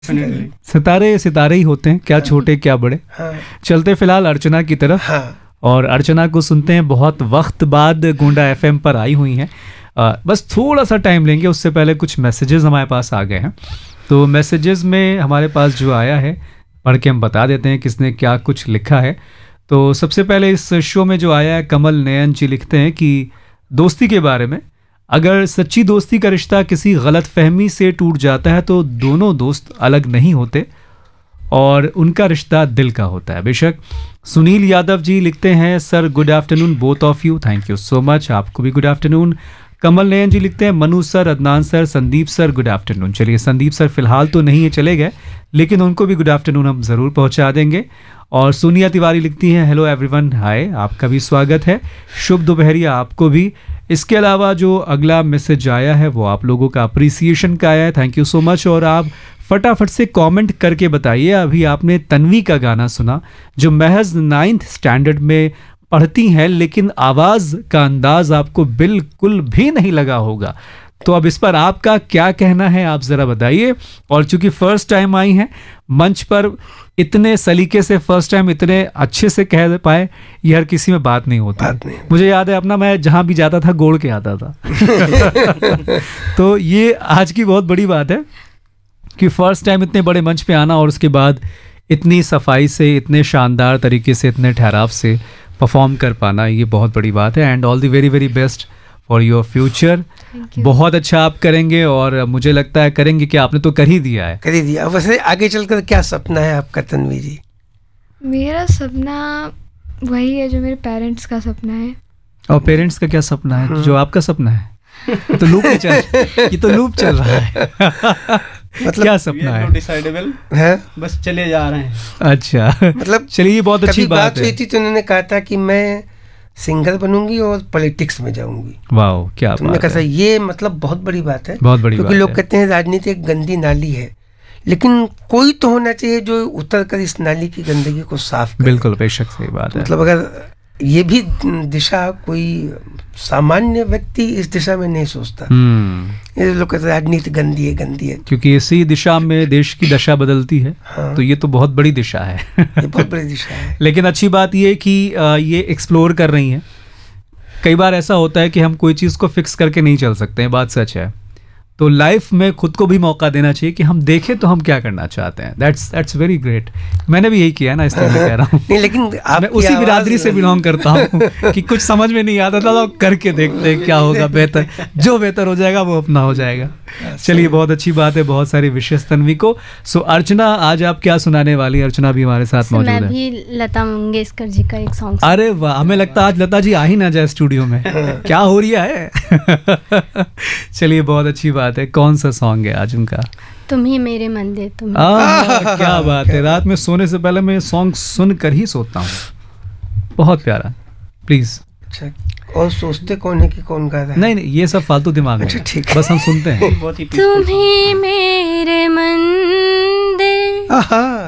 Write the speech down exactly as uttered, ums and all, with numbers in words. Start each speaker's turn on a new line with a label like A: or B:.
A: सितारे सितारे ही होते हैं, क्या छोटे क्या बड़े।
B: हाँ।
A: चलते फिलहाल अर्चना की तरफ।
B: हाँ।
A: और अर्चना को सुनते हैं, बहुत वक्त बाद गोंडा एफएम पर आई हुई हैं। आ, बस थोड़ा सा टाइम लेंगे, उससे पहले कुछ मैसेजेस हमारे पास आ गए हैं। तो मैसेजेस में हमारे पास जो आया है पढ़ के हम बता देते हैं किसने क्या कुछ लिखा है। तो सबसे पहले इस शो में जो आया है, कमल नयन जी लिखते हैं कि दोस्ती के बारे में, अगर सच्ची दोस्ती का रिश्ता किसी गलत फहमी से टूट जाता है तो दोनों दोस्त अलग नहीं होते और उनका रिश्ता दिल का होता है। बेशक। सुनील यादव जी लिखते हैं, sir good afternoon both of you. Thank you so much, आपको भी गुड आफ्टरनून। कमल नयन जी लिखते हैं, Manu sir, Adnan sir, Sandeep sir good afternoon. चलिए, संदीप सर फिलहाल तो नहीं है, चले गए, लेकिन उनको भी गुड आफ्टरनून हम ज़रूर पहुंचा देंगे। और सोनिया तिवारी लिखती हैं, हेलो एवरीवन, हाय, आपका भी स्वागत है, शुभ दोपहरिया आपको भी। इसके अलावा जो अगला मैसेज आया है वो आप लोगों का अप्रिसिएशन का आया है, थैंक यू सो मच। और आप फटाफट से कमेंट करके बताइए, अभी आपने तन्वी का गाना सुना जो महज नाइन्थ स्टैंडर्ड में पढ़ती हैं, लेकिन आवाज़ का अंदाज आपको बिल्कुल भी नहीं लगा होगा। तो अब इस पर आपका क्या कहना है, आप ज़रा बताइए। और चूंकि फर्स्ट टाइम आई हैं मंच पर, इतने सलीके से फर्स्ट टाइम इतने अच्छे से कह पाए, ये हर किसी में बात नहीं होती।
B: बात नहीं।
A: मुझे याद है अपना, मैं जहाँ भी जाता था गोड़ के आता था। तो ये आज की बहुत बड़ी बात है कि फर्स्ट टाइम इतने बड़े मंच पे आना और उसके बाद इतनी सफाई से, इतने शानदार तरीके से, इतने ठहराव से परफॉर्म कर पाना, ये बहुत बड़ी बात है। And all the very very best for your future. बहुत अच्छा आप करेंगे और मुझे लगता है करेंगे कि आपने तो कर ही दिया है।
B: कर ही दिया। वैसे आगे चलकर क्या सपना है आपका तन्वी जी?
C: मेरा सपना वही है जो मेरे पेरेंट्स का सपना है।
A: और पेरेंट्स का क्या सपना है जो आपका सपना है? तो लूप ही चल ये तो लूप चल रहा है। मतलब क्या सपना है?
D: डिसाइडेबल है, बस चले जा रहे हैं।
A: अच्छा, मतलब चलिए, ये बहुत अच्छी बात है।
B: हुई थी तो उन्होंने कहा था कि मैं सिंगर बनूंगी और पॉलिटिक्स में जाऊंगी।
A: वाह, क्या
B: तुमने कहा था, ये मतलब बहुत बड़ी बात है,
A: बहुत बड़ी
B: क्योंकि लोग कहते हैं राजनीति एक गंदी नाली है, लेकिन कोई तो होना चाहिए जो उतर कर इस नाली की गंदगी को साफ करे।
A: बिल्कुल, बेशक सही बात है।
B: मतलब अगर ये भी दिशा कोई सामान्य व्यक्ति इस दिशा में नहीं सोचता, ये लोग कहते हैं राजनीति गंदी है, गंदी है,
A: क्योंकि इसी दिशा में देश की दशा बदलती है। हाँ। तो ये तो बहुत बड़ी दिशा है।
B: ये बहुत बड़ी दिशा है।
A: लेकिन अच्छी बात ये कि ये एक्सप्लोर कर रही हैं। कई बार ऐसा होता है कि हम कोई चीज़ को फिक्स करके नहीं चल सकते हैं, बात सच है। तो लाइफ में खुद को भी मौका देना चाहिए कि हम देखें तो हम क्या करना चाहते हैं। That's that's very great. मैंने भी यही किया ना, इसलिए मैं कह रहा हूँ।
B: नहीं, लेकिन
A: मैं उसी बिरादरी से बिलोंग करता हूँ कि कुछ समझ में नहीं आता था तो करके देखते हैं क्या होगा बेहतर, जो बेहतर हो जाएगा वो अपना हो जाएगा। चलिए, बहुत अच्छी बात है, बहुत सारी विशेष तन्वी को। सो अर्चना, आज आप क्या सुनाने वाली? अर्चना भी हमारे साथ मौजूद है।
C: मैं भी लता मंगेशकर जी का एक सॉन्ग।
A: अरे वाह, हमें लगता है आज लता जी आ ही ना जाए स्टूडियो में। क्या हो रहा है? चलिए, बहुत अच्छी बात है। कौन सा सॉन्ग है आज उनका?
C: तुम ही मेरे मन दे तुम।
A: क्या बात है, रात में सोने से पहले मैं सॉन्ग सुन कर ही सोता हूँ। बहुत प्यारा, प्लीज।
B: अच्छा, और सोचते कौन है कि कौन गा रहा है?
A: नहीं नहीं, ये सब फालतू दिमाग में।
B: अच्छा, ठीक है,
A: बस हम सुनते हैं।
C: तुम ही मेरे मन दे